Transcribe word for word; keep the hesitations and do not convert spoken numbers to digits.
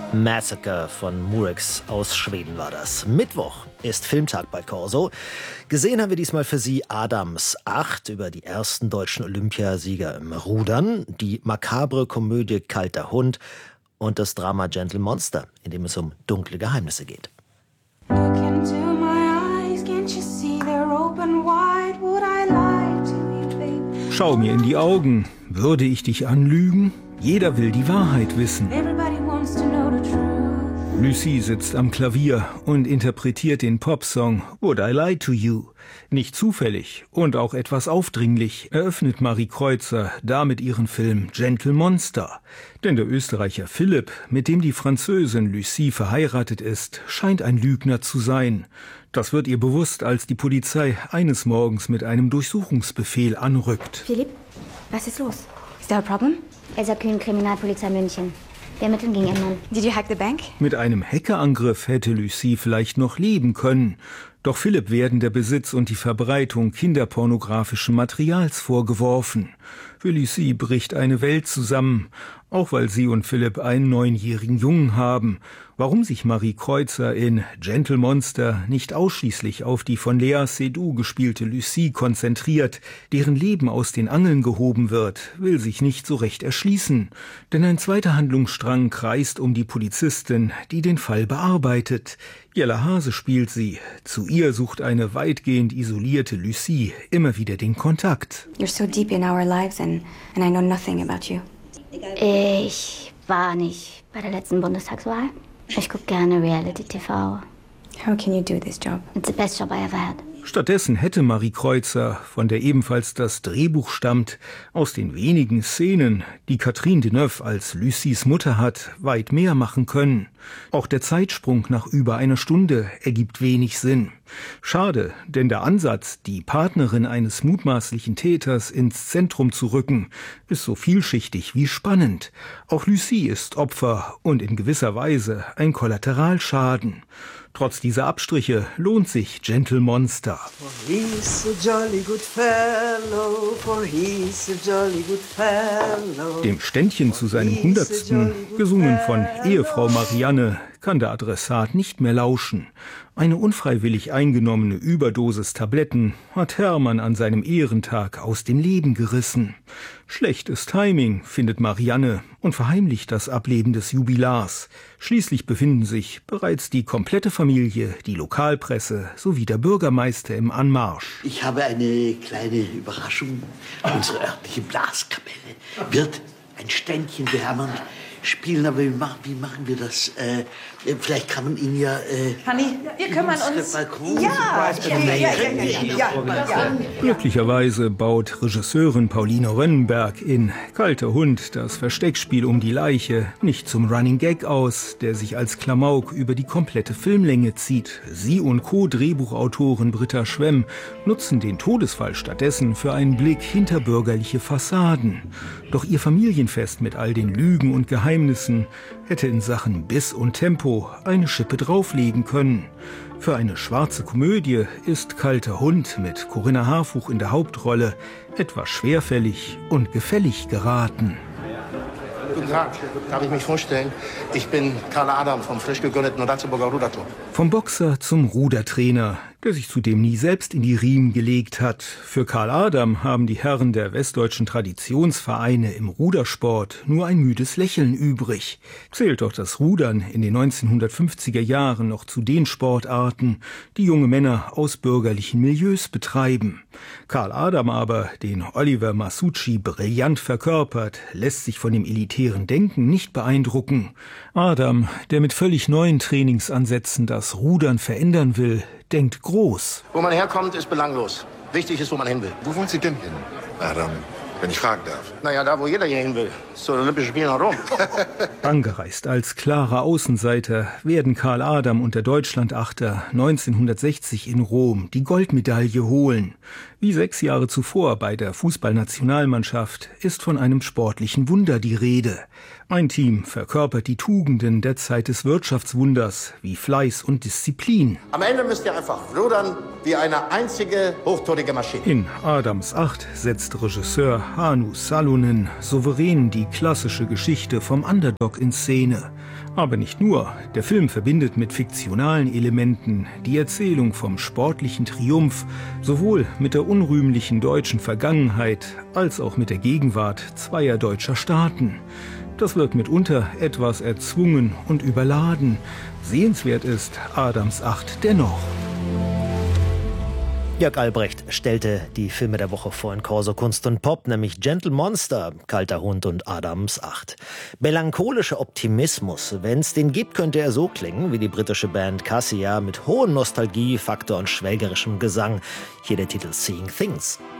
Massacre von Murex aus Schweden war das. Mittwoch ist Filmtag bei Corso. Gesehen haben wir diesmal für Sie Adams acht über die ersten deutschen Olympiasieger im Rudern, die makabre Komödie Kalter Hund und das Drama Gentle Monster, in dem es um dunkle Geheimnisse geht. Schau mir in die Augen. Würde ich dich anlügen? Jeder will die Wahrheit wissen. Lucy sitzt am Klavier und interpretiert den Popsong Would I Lie to You? Nicht zufällig und auch etwas aufdringlich eröffnet Marie Kreuzer damit ihren Film Gentle Monster. Denn der Österreicher Philipp, mit dem die Französin Lucy verheiratet ist, scheint ein Lügner zu sein. Das wird ihr bewusst, als die Polizei eines Morgens mit einem Durchsuchungsbefehl anrückt. Philipp, was ist los? Is there a problem? Elsa Kühn, Kriminalpolizei München. Wir ermitteln gegen Ihren Mann. Did you hack the bank? Mit einem Hackerangriff hätte Lucy vielleicht noch leben können. Doch Philipp werden der Besitz und die Verbreitung kinderpornografischen Materials vorgeworfen. Für Lucy bricht eine Welt zusammen, auch weil sie und Philipp einen neunjährigen Jungen haben. Warum sich Marie Kreuzer in Gentle Monster nicht ausschließlich auf die von Lea Seydoux gespielte Lucy konzentriert, deren Leben aus den Angeln gehoben wird, will sich nicht so recht erschließen. Denn ein zweiter Handlungsstrang kreist um die Polizistin, die den Fall bearbeitet. Jella Hase spielt sie. Zu ihr sucht eine weitgehend isolierte Lucy immer wieder den Kontakt. You're so deep in our lives and, and I know nothing about you. Ich war nicht bei der letzten Bundestagswahl. Ich gucke gerne Reality-T V. How can you do this job? It's the best job I ever had. Stattdessen hätte Marie Kreuzer, von der ebenfalls das Drehbuch stammt, aus den wenigen Szenen, die Catherine Deneuve als Lucys Mutter hat, weit mehr machen können. Auch der Zeitsprung nach über einer Stunde ergibt wenig Sinn. Schade, denn der Ansatz, die Partnerin eines mutmaßlichen Täters ins Zentrum zu rücken, ist so vielschichtig wie spannend. Auch Lucy ist Opfer und in gewisser Weise ein Kollateralschaden. Trotz dieser Abstriche lohnt sich Gentle Monster. Dem Ständchen zu seinem Hundertsten, gesungen von Ehefrau Marianne, kann der Adressat nicht mehr lauschen. Eine unfreiwillig eingenommene Überdosis Tabletten hat Hermann an seinem Ehrentag aus dem Leben gerissen. Schlechtes Timing, findet Marianne und verheimlicht das Ableben des Jubilars. Schließlich befinden sich bereits die komplette Familie, die Lokalpresse sowie der Bürgermeister im Anmarsch. Ich habe eine kleine Überraschung. Unsere örtliche Blaskapelle wird ein Ständchen für Hermann spielen, aber wie machen, wie machen wir das? Äh, vielleicht kann man ihn ja... Äh, Honey, wir kümmern uns... Balkon, ja, ja, ja, ja, ja, ja, ja. Glücklicherweise baut Regisseurin Pauline Rönnenberg in Kalter Hund das Versteckspiel um die Leiche nicht zum Running Gag aus, der sich als Klamauk über die komplette Filmlänge zieht. Sie und Co-Drehbuchautorin Britta Schwemm nutzen den Todesfall stattdessen für einen Blick hinter bürgerliche Fassaden. Doch ihr Familienfest mit all den Lügen und Geheimnissen hätte in Sachen Biss und Tempo eine Schippe drauflegen können. Für eine schwarze Komödie ist Kalter Hund mit Corinna Harfuch in der Hauptrolle etwas schwerfällig und gefällig geraten. Guten Tag, darf ich mich vorstellen? Ich bin Karl Adam vom frisch gegründeten Ratzeburger Ruderclub. Vom Boxer zum Rudertrainer, der sich zudem nie selbst in die Riemen gelegt hat. Für Karl Adam haben die Herren der westdeutschen Traditionsvereine im Rudersport nur ein müdes Lächeln übrig. Zählt doch das Rudern in den neunzehnhundertfünfziger Jahren noch zu den Sportarten, die junge Männer aus bürgerlichen Milieus betreiben. Karl Adam aber, den Oliver Masucci brillant verkörpert, lässt sich von dem elitären Denken nicht beeindrucken. Adam, der mit völlig neuen Trainingsansätzen das Rudern verändern will, denkt groß. Wo man herkommt, ist belanglos. Wichtig ist, wo man hin will. Wo wollen Sie denn hin, Adam, wenn ich fragen darf? Naja, da, wo jeder hier hin will. Zu den Olympischen Spielen nach Rom. Angereist als klarer Außenseiter werden Karl Adam und der Deutschlandachter neunzehnhundertsechzig in Rom die Goldmedaille holen. Wie sechs Jahre zuvor bei der Fußballnationalmannschaft ist von einem sportlichen Wunder die Rede. Ein Team verkörpert die Tugenden der Zeit des Wirtschaftswunders, wie Fleiß und Disziplin. Am Ende müsst ihr einfach rudern wie eine einzige hochtorige Maschine. In Adams acht setzt Regisseur Hannu Salonen souverän die klassische Geschichte vom Underdog in Szene. Aber nicht nur. Der Film verbindet mit fiktionalen Elementen die Erzählung vom sportlichen Triumph, sowohl mit der unrühmlichen deutschen Vergangenheit als auch mit der Gegenwart zweier deutscher Staaten. Das wird mitunter etwas erzwungen und überladen. Sehenswert ist Adams acht dennoch. Jörg Albrecht stellte die Filme der Woche vor in Corso Kunst und Pop, nämlich Gentle Monster, Kalter Hund und Adams acht. Melancholischer Optimismus, wenn es den gibt, könnte er so klingen wie die britische Band Cassia mit hohem Nostalgiefaktor und schwelgerischem Gesang. Hier der Titel Seeing Things.